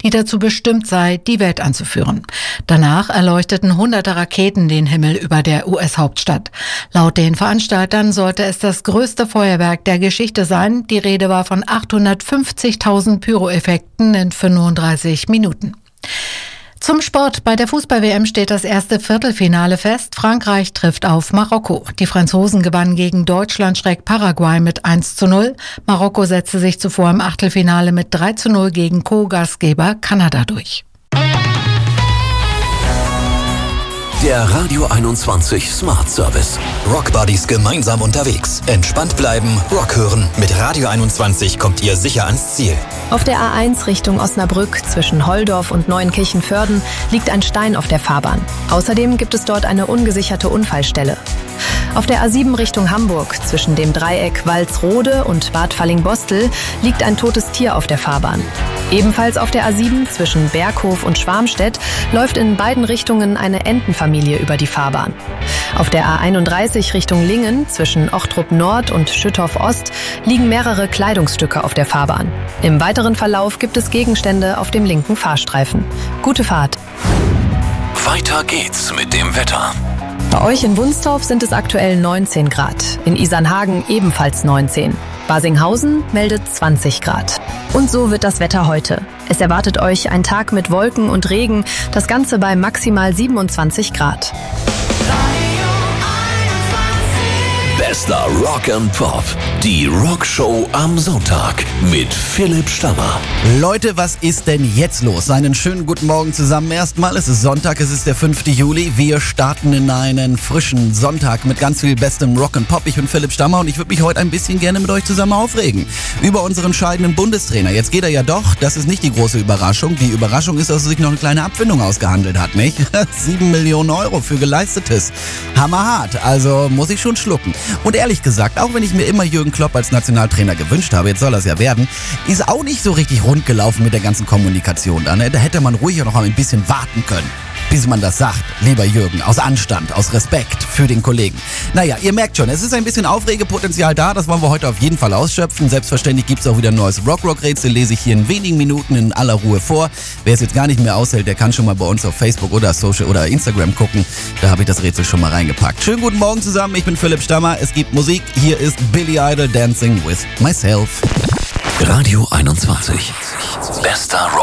die dazu bestimmt sei, die Welt anzuführen. Danach erleuchteten hunderte Raketen den Himmel über der US-Hauptstadt. Laut den Veranstaltern sollte es das größte Feuerwerk der Geschichte sein. Die Rede war von 850.000 Pyroeffekten in 35 Minuten. Zum Sport. Bei der Fußball-WM steht das erste Viertelfinale fest. Frankreich trifft auf Marokko. Die Franzosen gewannen gegen Deutschland-Paraguay mit 1:0. Marokko setzte sich zuvor im Achtelfinale mit 3:0 gegen Co-Gastgeber Kanada durch. Der Radio 21 Smart Service. Rock Buddies gemeinsam unterwegs. Entspannt bleiben, Rock hören. Mit Radio 21 kommt ihr sicher ans Ziel. Auf der A1 Richtung Osnabrück zwischen Holdorf und Neuenkirchen-Vörden liegt ein Stein auf der Fahrbahn. Außerdem gibt es dort eine ungesicherte Unfallstelle. Auf der A7 Richtung Hamburg zwischen dem Dreieck Walsrode und Bad Falling-Bostel liegt ein totes Tier auf der Fahrbahn. Ebenfalls auf der A7 zwischen Berghof und Schwarmstedt läuft in beiden Richtungen eine Entenfamilie über die Fahrbahn. Auf der A31 Richtung Lingen zwischen Ochtrup Nord und Schüttorf Ost liegen mehrere Kleidungsstücke auf der Fahrbahn. Im weiteren Verlauf gibt es Gegenstände auf dem linken Fahrstreifen. Gute Fahrt. Weiter geht's mit dem Wetter. Bei euch in Wunstorf sind es aktuell 19 Grad, in Isernhagen ebenfalls 19. Basinghausen meldet 20 Grad. Und so wird das Wetter heute. Es erwartet euch ein Tag mit Wolken und Regen, das Ganze bei maximal 27 Grad. Bester Rock and Pop. Die Rockshow am Sonntag mit Philipp Stammer. Leute, was ist denn jetzt los? Einen schönen guten Morgen zusammen. Erstmal, es ist Sonntag, es ist der 5. Juli. Wir starten in einen frischen Sonntag mit ganz viel bestem Rock and Pop. Ich bin Philipp Stammer und ich würde mich heute ein bisschen gerne mit euch zusammen aufregen. Über unseren scheidenden Bundestrainer. Jetzt geht er ja doch. Das ist nicht die große Überraschung. Die Überraschung ist, dass er sich noch eine kleine Abfindung ausgehandelt hat, nicht? 7 Millionen Euro für Geleistetes. Hammerhart. Also muss ich schon schlucken. Und ehrlich gesagt, auch wenn ich mir immer Jürgen Klopp als Nationaltrainer gewünscht habe, jetzt soll er es ja werden, ist auch nicht so richtig rund gelaufen mit der ganzen Kommunikation. Da hätte man ruhig noch ein bisschen warten können, bis man das sagt, lieber Jürgen, aus Anstand, aus Respekt für den Kollegen. Naja, ihr merkt schon, es ist ein bisschen Aufregepotenzial da, das wollen wir heute auf jeden Fall ausschöpfen. Selbstverständlich gibt es auch wieder ein neues Rock-Rock-Rätsel, lese ich hier in wenigen Minuten in aller Ruhe vor. Wer es jetzt gar nicht mehr aushält, der kann schon mal bei uns auf Facebook oder Social oder Instagram gucken. Da habe ich das Rätsel schon mal reingepackt. Schönen guten Morgen zusammen, ich bin Philipp Stammer, es gibt Musik, hier ist Billy Idol Dancing with Myself. Radio 21. Bester Rock.